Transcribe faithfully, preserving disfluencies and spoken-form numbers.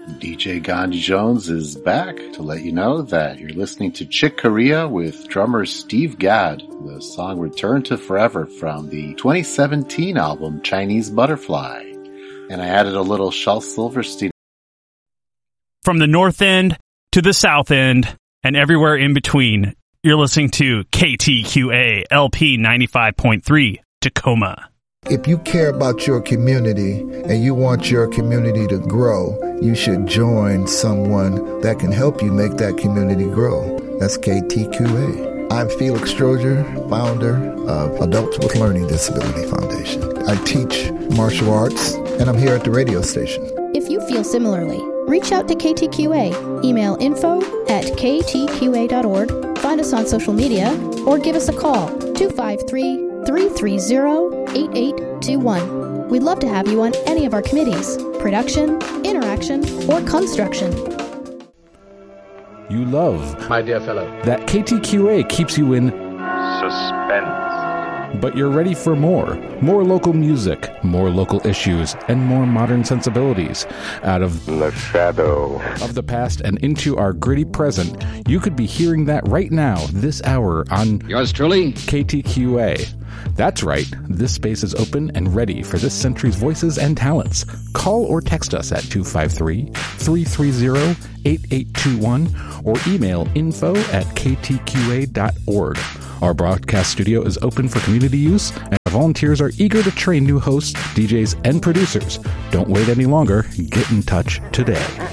D J Gandhi Jones is back to let you know that you're listening to Chick Corea with drummer Steve Gadd, the song Return to Forever from the twenty seventeen album Chinese Butterfly. And I added a little Shel Silverstein. From the north end to the south end and everywhere in between, you're listening to K T Q A L P ninety-five point three Tacoma. If you care about your community and you want your community to grow, you should join someone that can help you make that community grow. That's K T Q A. I'm Felix Stroger, founder of Adults with Learning Disability Foundation. I teach martial arts, and I'm here at the radio station. If you feel similarly, reach out to K T Q A. Email info at k t q a dot org, find us on social media, or give us a call, two five three, three three zero, eight eight two one. We'd love to have you on any of our committees, production, interaction, or construction. You love, my dear fellow, that K T Q A keeps you in suspense. But you're ready for more. More local music, more local issues, and more modern sensibilities. Out of the shadow of the past and into our gritty present, you could be hearing that right now, this hour on yours truly, K T Q A. That's right, this space is open and ready for this century's voices and talents. Call or text us at two five three, three three zero, eight eight two one or email info at k t q a dot org. Our broadcast studio is open for community use, and volunteers are eager to train new hosts, D Js, and producers. Don't wait any longer. Get in touch today.